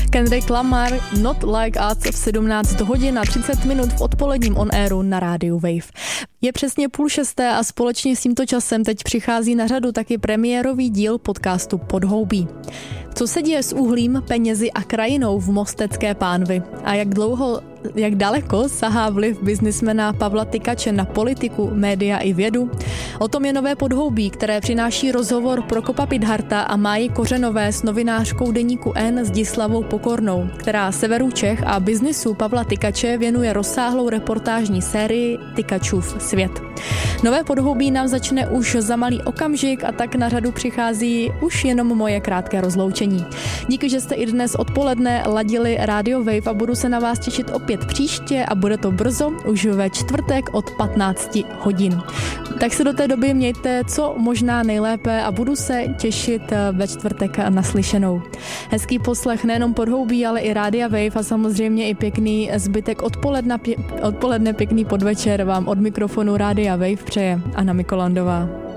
Kendrick Lamar, Not Like Us v 17 hodin a 30 minut v odpoledním on airu na rádiu Wave. Je přesně 5:30 a společně s tímto časem teď přichází na řadu taky premiérový díl podcastu Podhoubí. Co se děje s uhlím, penězi a krajinou v Mostecké pánvi a jak daleko sahá vliv biznismena Pavla Tykače na politiku, média i vědu? O tom je nové Podhoubí, které přináší rozhovor Prokopa Pidharta a Máji Kořenové s novinářkou deníku N Zdislavou Pokornou, která severu Čech a biznisu Pavla Tykače věnuje rozsáhlou reportážní sérii Tykačův svět. Nové Podhoubí nám začne už za malý okamžik a tak na řadu přichází už jenom moje krátké rozloučení. Díky, že jste i dnes odpoledne ladili Radio Wave a budu se na vás těšit opět příště a bude to brzo, už ve čtvrtek od 15 hodin. Tak se do té doby mějte co možná nejlépe a budu se těšit ve čtvrtek naslyšenou. Hezký poslech nejenom Podhoubí, ale i Rádia Wave a samozřejmě i pěkný zbytek odpoledne, pěkný podvečer vám od mikrofonu Rádia Wave přeje Anna Mikolandová.